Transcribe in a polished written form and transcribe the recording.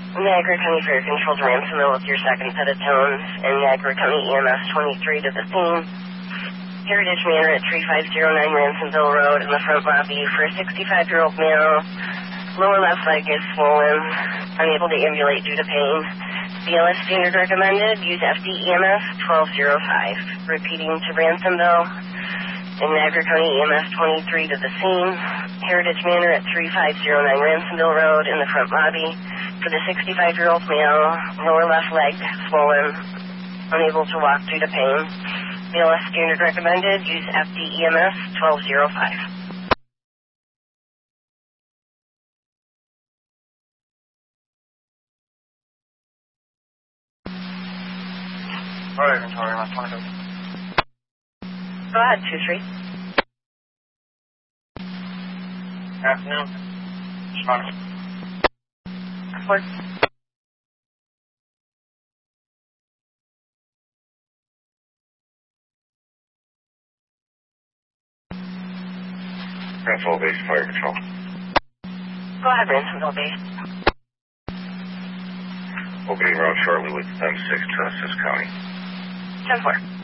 Niagara County Fire Control to Ransomville with your second set of tones, and Niagara County EMS 23 to the scene. Heritage Manor at 3509 Ransomville Road in the front lobby for a 65-year-old male. Lower left leg is swollen, unable to ambulate due to pain. BLS standard recommended. Use FDEMS 1205. Repeating to Ransomville and Niagara County EMS 23 to the scene. Heritage Manor at 3509 Ransomville Road in the front lobby for the 65-year-old male. Lower left leg swollen, unable to walk due to pain. BLS standard recommended. Use FDEMS 1205. Alright, inventory, last 20. Go ahead, 2-3. Afternoon. Respond. Report. Ransomville Base Fire Control. Go ahead, Ransomville Base. Opening route shortly with M6 to Essex County. 10-4.